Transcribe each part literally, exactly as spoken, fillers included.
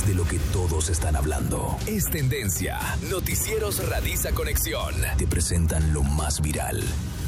es de lo que todos están hablando. Es tendencia. Noticieros Radiza Conexión. Te presentan lo más viral.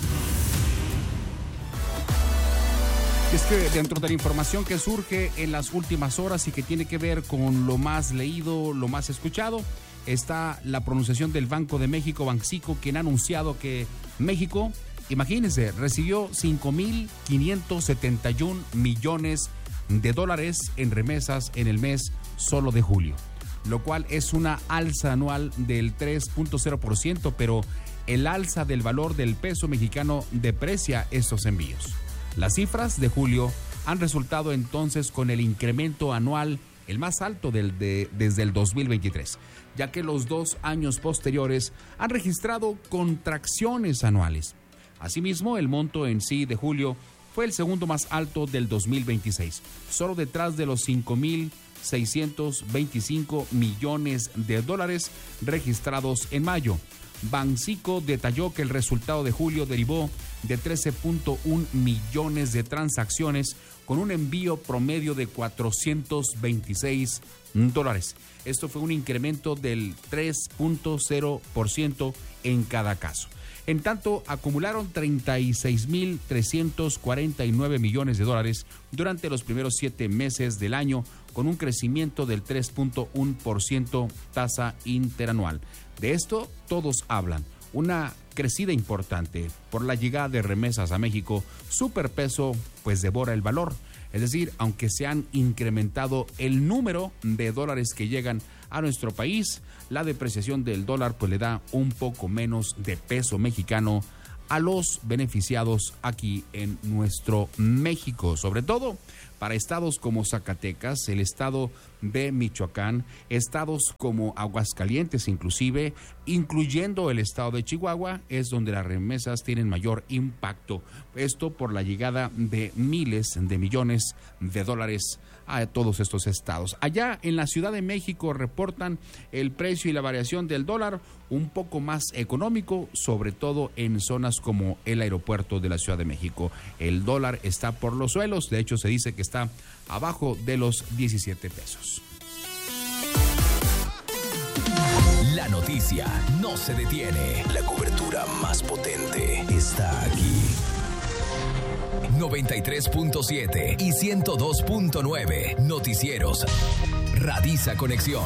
Es que dentro de la información que surge en las últimas horas y que tiene que ver con lo más leído, lo más escuchado, está la pronunciación del Banco de México, Banxico, quien ha anunciado que México, imagínense, recibió cinco mil quinientos setenta y un millones de dólares en remesas en el mes solo de julio, lo cual es una alza anual del tres punto cero por ciento, pero el alza del valor del peso mexicano deprecia estos envíos. Las cifras de julio han resultado entonces con el incremento anual el más alto del de, desde el dos mil veintitrés, ya que los dos años posteriores han registrado contracciones anuales. Asimismo, el monto en sí de julio fue el segundo más alto del dos mil veintiséis, solo detrás de los cinco mil seiscientos veinticinco millones de dólares registrados en mayo. Banxico detalló que el resultado de julio derivó de trece punto uno millones de transacciones con un envío promedio de cuatrocientos veintiséis dólares. Esto fue un incremento del tres punto cero por ciento en cada caso. En tanto, acumularon treinta y seis mil trescientos cuarenta y nueve millones de dólares durante los primeros siete meses del año, con un crecimiento del tres punto uno por ciento tasa interanual. De esto todos hablan. Una crecida importante por la llegada de remesas a México. Superpeso pues devora el valor. Es decir, aunque se han incrementado el número de dólares que llegan a nuestro país, la depreciación del dólar pues le da un poco menos de peso mexicano a los beneficiados aquí en nuestro México, sobre todo para estados como Zacatecas, el estado de Michoacán, estados como Aguascalientes inclusive, incluyendo el estado de Chihuahua, es donde las remesas tienen mayor impacto. Esto por la llegada de miles de millones de dólares a todos estos estados. Allá en la Ciudad de México reportan el precio y la variación del dólar un poco más económico, sobre todo en zonas como el aeropuerto de la Ciudad de México. El dólar está por los suelos, de hecho se dice que está abajo de los diecisiete pesos. La noticia no se detiene. La cobertura más potente está aquí. noventa y tres punto siete y ciento dos punto nueve Noticieros Radiza Conexión.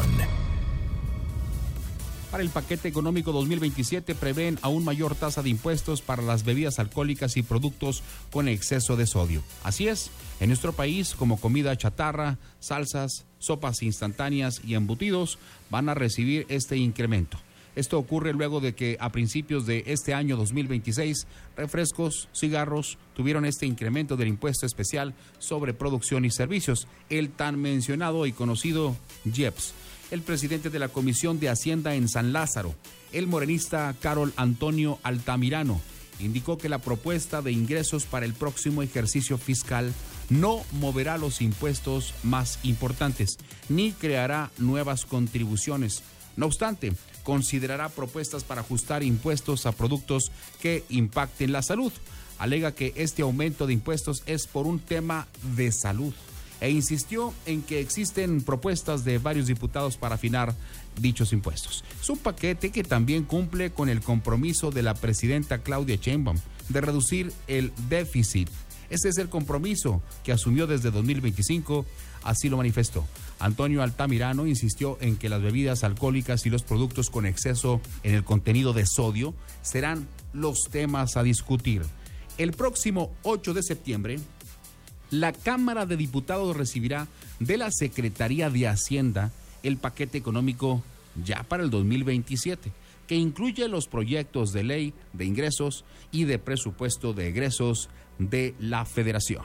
Para el paquete económico dos mil veintisiete prevén aún mayor tasa de impuestos para las bebidas alcohólicas y productos con exceso de sodio. Así es, en nuestro país, como comida chatarra, salsas, sopas instantáneas y embutidos, van a recibir este incremento. Esto ocurre luego de que a principios de este año dos mil veintiséis, refrescos, cigarros tuvieron este incremento del impuesto especial sobre producción y servicios, el tan mencionado y conocido I E P S. El presidente de la Comisión de Hacienda en San Lázaro, el morenista Carol Antonio Altamirano, indicó que la propuesta de ingresos para el próximo ejercicio fiscal no moverá los impuestos más importantes, ni creará nuevas contribuciones. No obstante, considerará propuestas para ajustar impuestos a productos que impacten la salud. Alega que este aumento de impuestos es por un tema de salud e insistió en que existen propuestas de varios diputados para afinar dichos impuestos. Es un paquete que también cumple con el compromiso de la presidenta Claudia Sheinbaum de reducir el déficit. Ese es el compromiso que asumió desde dos mil veinticinco, así lo manifestó. Antonio Altamirano insistió en que las bebidas alcohólicas y los productos con exceso en el contenido de sodio serán los temas a discutir. El próximo ocho de septiembre, la Cámara de Diputados recibirá de la Secretaría de Hacienda el paquete económico ya para el dos mil veintisiete, que incluye los proyectos de ley de ingresos y de presupuesto de egresos de la Federación.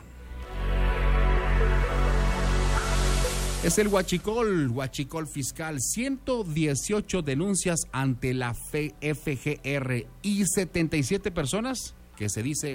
Es el huachicol, huachicol fiscal, ciento dieciocho denuncias ante la F G R y setenta y siete personas que se dice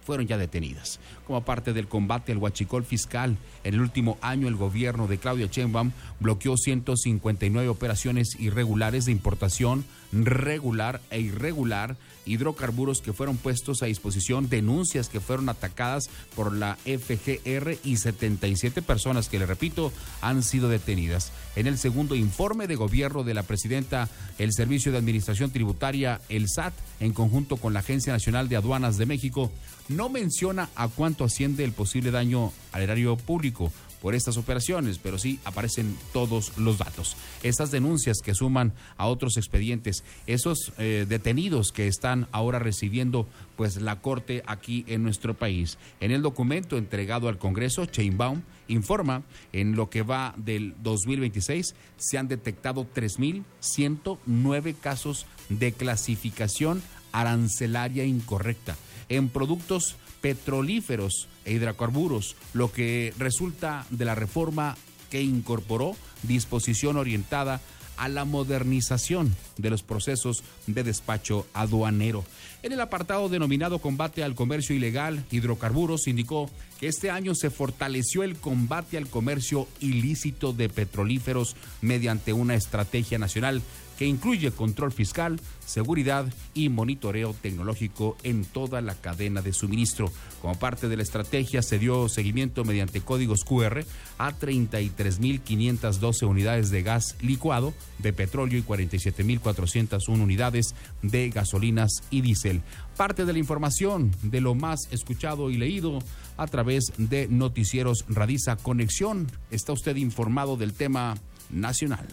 fueron ya detenidas. Como parte del combate al huachicol fiscal, en el último año el gobierno de Claudia Sheinbaum bloqueó ciento cincuenta y nueve operaciones irregulares de importación regular e irregular, hidrocarburos que fueron puestos a disposición, denuncias que fueron atacadas por la F G R y setenta y siete personas que, le repito, han sido detenidas. En el segundo informe de gobierno de la presidenta, el Servicio de Administración Tributaria, el S A T, en conjunto con la Agencia Nacional de Aduanas de México, no menciona a cuánto asciende el posible daño al erario público por estas operaciones, pero sí aparecen todos los datos. Estas denuncias que suman a otros expedientes, esos eh, detenidos que están ahora recibiendo pues la corte aquí en nuestro país. En el documento entregado al Congreso, Sheinbaum informa en lo que va del dos mil veintiséis se han detectado tres mil ciento nueve casos de clasificación arancelaria incorrecta en productos petrolíferos e hidrocarburos, lo que resulta de la reforma que incorporó disposición orientada a la modernización de los procesos de despacho aduanero. En el apartado denominado Combate al Comercio Ilegal, Hidrocarburos, indicó que este año se fortaleció el combate al comercio ilícito de petrolíferos mediante una estrategia nacional que incluye control fiscal, seguridad y monitoreo tecnológico en toda la cadena de suministro. Como parte de la estrategia, se dio seguimiento mediante códigos Q R a treinta y tres mil quinientas doce unidades de gas licuado, de petróleo y cuarenta y siete mil cuatrocientas una unidades de gasolinas y diésel. Parte de la información de lo más escuchado y leído a través de Noticieros Radiza Conexión. Está usted informado del tema nacional.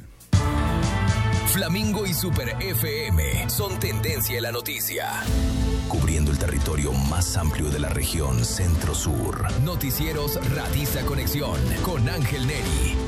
Flamingo y Super F M son tendencia en la noticia. Cubriendo el territorio más amplio de la región centro-sur. Noticieros Radiza Conexión con Ángel Neri.